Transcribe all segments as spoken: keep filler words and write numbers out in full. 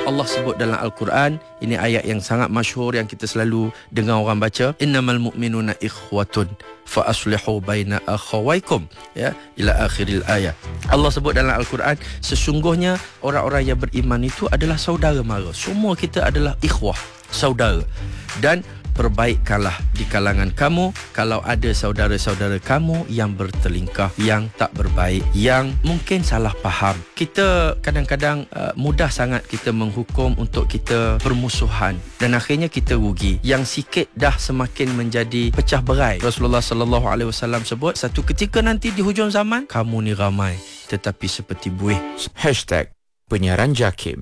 Allah sebut dalam Al-Quran, ini ayat yang sangat masyhur yang kita selalu dengar orang baca, innamal mu'minuna ikhwatun fa aslihu baina akhawaykum, ya, ila akhiril ayat. Allah sebut dalam Al-Quran, sesungguhnya orang-orang yang beriman itu adalah saudara mara. Semua kita adalah ikhwah, saudara. Dan perbaikkanlah di kalangan kamu kalau ada saudara-saudara kamu yang bertelingkah, yang tak berbaik, yang mungkin salah faham. Kita kadang-kadang uh, mudah sangat kita menghukum untuk kita permusuhan dan akhirnya kita rugi. Yang sikit dah semakin menjadi pecah berai. Rasulullah sallallahu alaihi wasallam sebut, satu ketika nanti di hujung zaman, kamu ni ramai tetapi seperti buih. Hashtag Penyiaran Jakim.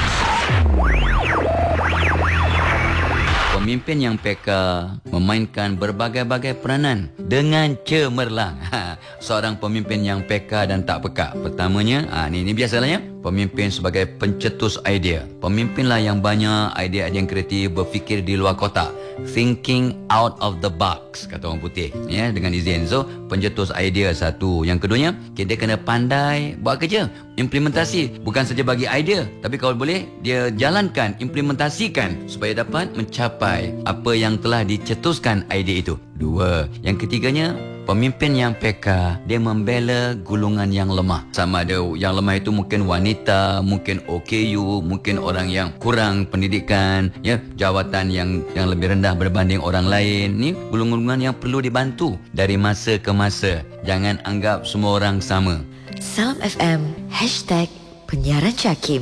Pemimpin yang peka memainkan berbagai-bagai peranan dengan cemerlang. Ha, seorang pemimpin yang peka dan tak peka. Pertamanya, ha, ni, ni biasalah ya, pemimpin sebagai pencetus idea. Pemimpinlah yang banyak idea-idea yang kreatif, berfikir di luar kotak. Thinking out of the box, kata orang putih, ya, dengan izin. So, pencetus idea satu. Yang keduanya, dia kena pandai buat kerja, implementasi. Bukan saja bagi idea, tapi kalau boleh, dia jalankan, implementasikan supaya dapat mencapai apa yang telah dicetuskan idea itu. Dua. Yang ketiganya, pemimpin yang peka, dia membela golongan yang lemah. Sama ada yang lemah itu mungkin wanita, mungkin O K U, mungkin orang yang kurang pendidikan, ya, jawatan yang yang lebih rendah berbanding orang lain. Ni golongan-golongan yang perlu dibantu dari masa ke masa. Jangan anggap semua orang sama. Salam F M, hashtag Penyiaran Jakim.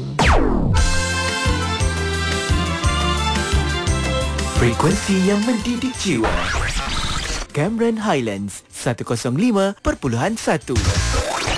Frekuensi yang mendidik jiwa. Cameron Highlands seratus lima perpuluhan satu.